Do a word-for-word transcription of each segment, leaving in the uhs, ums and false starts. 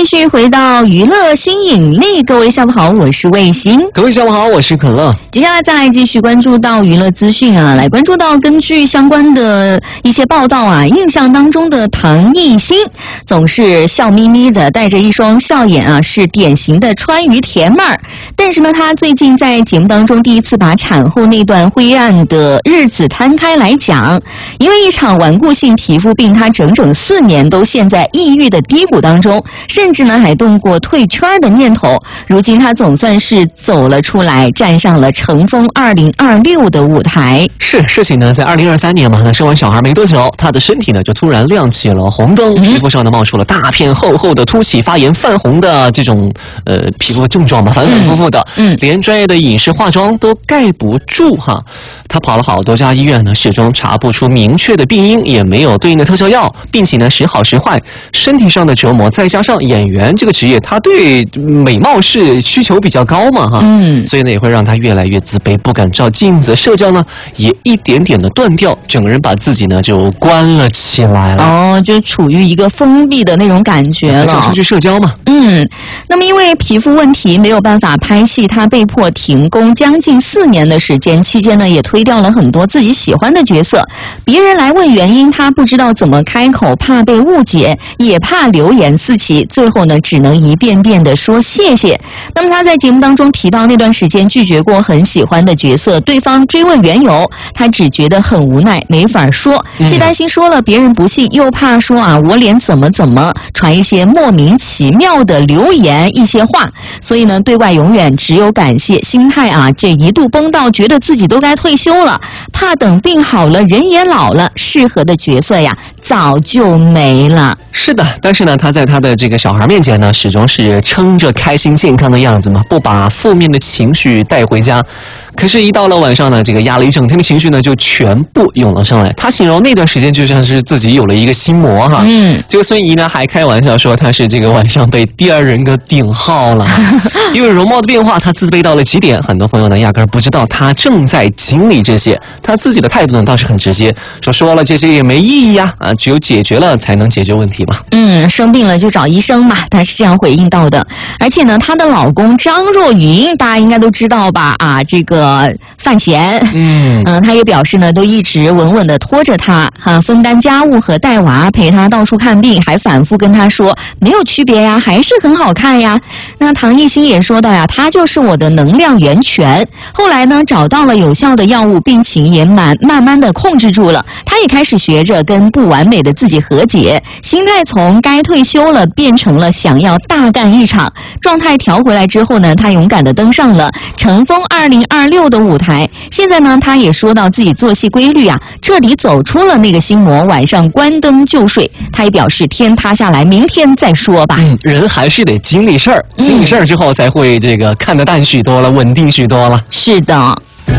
继续回到娱乐新引力，各位下午好，我是卫星。 各位下午好，我是可乐。 接下来再来继续关注到娱乐资讯啊，来关注到根据相关的一些报道啊，印象当中的唐艺昕总是笑眯眯的，带着一双笑眼啊，是典型的川渝甜妹儿。但是呢，她最近在节目当中第一次把产后那段灰暗的日子摊开来讲，因为一场顽固性皮肤病，她整整四年都陷在抑郁的低谷当中，甚至呢还动过退圈的念头。如今她总算是走了出来，站上了乘风二零二六的舞台。 是事情呢，在二零二三年嘛，那生完小孩没多久，她的身体呢就突然亮起了红灯，皮肤上呢冒出了大片厚厚的凸起、发炎、泛红的这种呃皮肤症状嘛，反反复复的，嗯，连专业的饮食化妆都盖不住哈。她跑了好多家医院呢，始终查不出明确的病因，也没有对应的特效药，病情呢时好时坏，身体上的折磨，再加上演员这个职业，她对美貌是需求比较高嘛哈，嗯，所以呢也会让她越来越自卑，不敢照镜子，社交呢也一点点的断掉，整个人把自己呢就关了起来了。 哦，就处于一个封闭的那种感觉了， 找出去社交嘛。 嗯，那么因为皮肤问题没有办法拍戏，她被迫停工将近四年的时间，期间呢也推掉了很多自己喜欢的角色，别人来问原因，她不知道怎么开口，怕被误解，也怕流言四起，最后呢只能一遍遍的说谢谢。那么她在节目当中提到那段时间拒绝过很喜欢的角色，对方追问缘由，她只觉得很无奈，没法说，既担心说了别人不信，又怕说啊我脸怎么怎么，传一些莫名其妙的流言一些话，所以呢对外永远只有感谢，心态啊这一度崩到觉得自己都该退休了，怕等病好了人也老了，适合的角色呀早就没了。 是的，但是呢他在他的这个小孩面前呢始终是撑着开心健康的样子嘛，不把负面的情绪带回家。可是一到了晚上呢，这个压了一整天的情绪呢就全部涌了上来。他形容那段时间就像是自己有了一个心魔哈。嗯，这个孙怡呢还开玩笑说他是这个晚上被第二人格顶号了。因为容貌的变化，他自卑到了极点，很多朋友呢压根儿不知道他正在经历这些。他自己的态度呢倒是很直接，说说了这些也没意义呀，啊，只有解决了才能解决问题嘛。嗯， 生病了就找医生嘛，他是这样回应到的。而且呢，她的老公张若昀大家应该都知道吧？啊，这个范闲，嗯嗯，他也表示呢，都一直稳稳的拖着她，啊，分担家务和带娃，陪她到处看病，还反复跟她说没有区别呀，还是很好看呀。那唐艺昕也说到呀，她就是我的能量源泉。后来呢，找到了有效的药物，病情也慢慢慢的控制住了。她也开始学着跟不完美的自己和解，心态从该退休了变成了想要大干一场。状态调回来之后呢，她勇敢的登上了乘风二零二六的舞台。现在呢，她也说到自己作息规律啊，彻底走出了那个心魔，晚上关灯就睡。她也表示天塌下来明天再说吧。 嗯，人还是得经历事儿，经历事儿之后才会这个看得淡许多了，稳定许多了。 是的。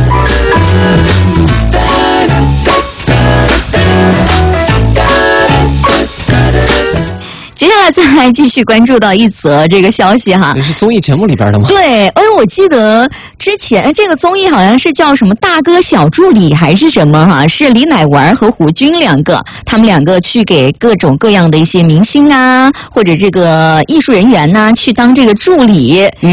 接下来再来继续关注到一则这个消息哈， 这是综艺节目里边的吗？ 对，哎，我记得之前这个综艺好像是叫什么大哥小助理还是什么哈，是李乃文和胡军两个，他们两个去给各种各样的一些明星啊或者这个艺术人员呐、啊、去当这个助理。